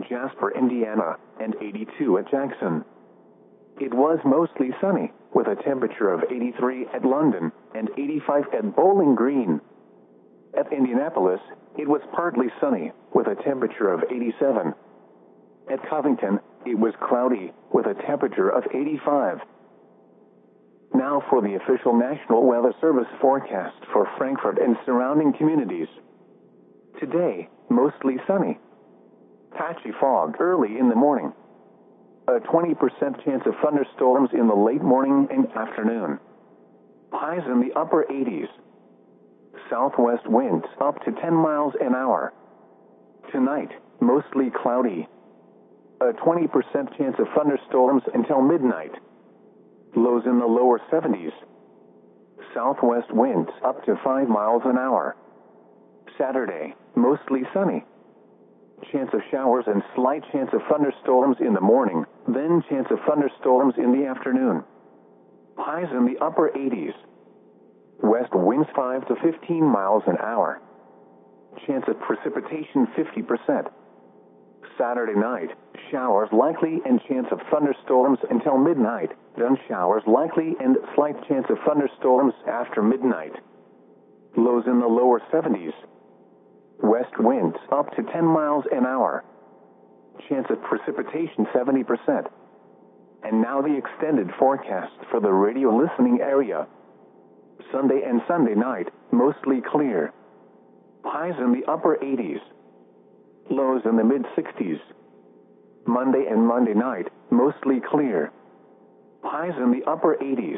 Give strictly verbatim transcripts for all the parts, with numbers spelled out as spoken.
Jasper, Indiana, and eighty-two at Jackson. It was mostly sunny, with a temperature of eighty-three at London and eighty-five at Bowling Green. At Indianapolis, it was partly sunny, with a temperature of eighty-seven. At Covington, it was cloudy, with a temperature of eighty-five. Now for the official National Weather Service forecast for Frankfurt and surrounding communities. Today, mostly sunny. Patchy fog early in the morning. A twenty percent chance of thunderstorms in the late morning and afternoon. Highs in the upper eighties. Southwest winds up to ten miles an hour. Tonight, mostly cloudy. A twenty percent chance of thunderstorms until midnight. Lows in the lower seventies. Southwest winds up to five miles an hour. Saturday, mostly sunny. Chance of showers and slight chance of thunderstorms in the morning, then chance of thunderstorms in the afternoon. Highs in the upper eighties. West winds five to fifteen miles an hour. Chance of precipitation fifty percent. Saturday night, showers likely and chance of thunderstorms until midnight, then showers likely and slight chance of thunderstorms after midnight. Lows in the lower seventies. West winds up to ten miles an hour. Chance of precipitation seventy percent. And now the extended forecast for the radio listening area. Sunday and Sunday night, mostly clear. Highs in the upper eighties. Lows in the mid-sixties. Monday and Monday night, mostly clear. Highs in the upper eighties.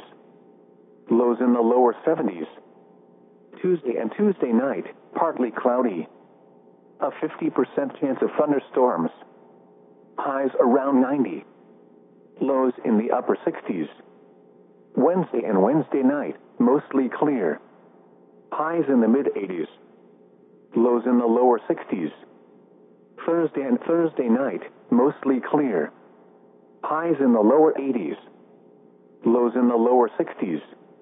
Lows in the lower seventies. Tuesday and Tuesday night, partly cloudy. A fifty percent chance of thunderstorms. Highs around ninety. Lows in the upper sixties. Wednesday and Wednesday night, mostly clear. Highs in the mid-eighties. Lows in the lower sixties. Thursday and Thursday night, mostly clear. Highs in the lower eighties. Lows in the lower sixties.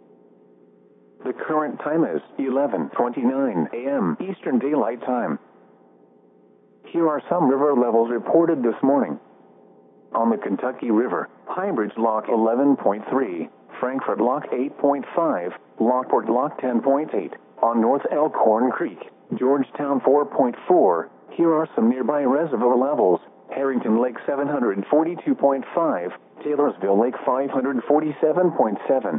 The current time is eleven twenty-nine a m Eastern Daylight Time. Here are some river levels reported this morning. On the Kentucky River, Highbridge Lock eleven point three, Frankfurt Lock eight point five, Lockport Lock ten point eight, on North Elkhorn Creek, Georgetown four point four. Here are some nearby reservoir levels. Harrington Lake seven hundred forty-two point five, Taylorsville Lake five hundred forty-seven point seven.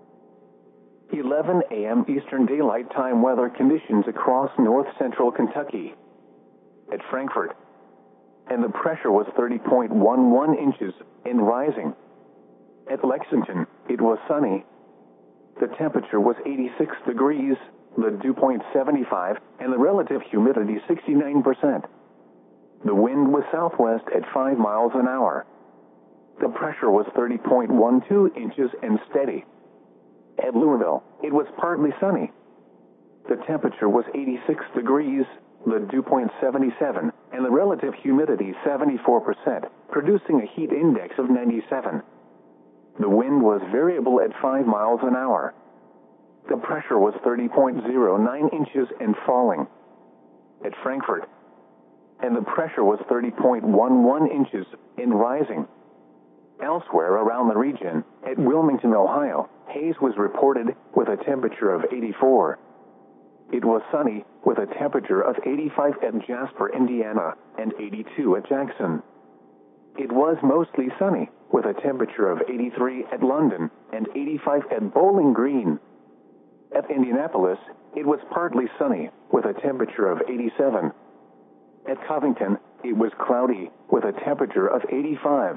eleven a m Eastern Daylight Time weather conditions across north central Kentucky. At Frankfurt, and the pressure was thirty point one one inches and rising. At Lexington, it was sunny. The temperature was eighty-six degrees, the dew point seventy-five, and the relative humidity sixty-nine percent. The wind was southwest at five miles an hour. The pressure was thirty point one two inches and steady. At Louisville, it was partly sunny. The temperature was eighty-six degrees, the dew point seventy-seven, and the relative humidity seventy-four percent, producing a heat index of ninety-seven. The wind was variable at five miles an hour. The pressure was thirty point zero nine inches and falling. At Frankfurt, and the pressure was thirty point one one inches and rising. Elsewhere around the region, at Wilmington, Ohio, haze was reported with a temperature of eighty-four. It was sunny with a temperature of eighty-five at Jasper, Indiana, and eighty-two at Jackson. It was mostly sunny with a temperature of eighty-three at London and eighty-five at Bowling Green. At Indianapolis, it was partly sunny with a temperature of eighty-seven. At Covington, it was cloudy with a temperature of eighty-five.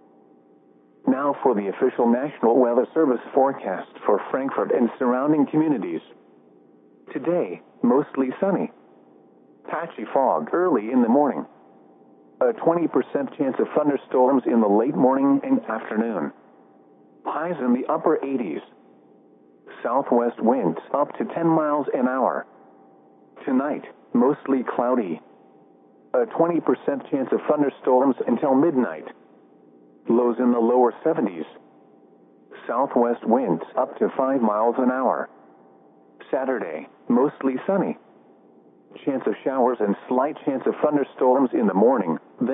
Now for the official National Weather Service forecast for Frankfurt and surrounding communities. Today, mostly sunny. Patchy fog early in the morning. A twenty percent chance of thunderstorms in the late morning and afternoon. Highs in the upper eighties. Southwest winds up to ten miles an hour. Tonight, mostly cloudy. A twenty percent chance of thunderstorms until midnight. Lows in the lower seventies. Southwest winds up to five miles an hour. Saturday, mostly sunny. Chance of showers and slight chance of thunderstorms in the morning, then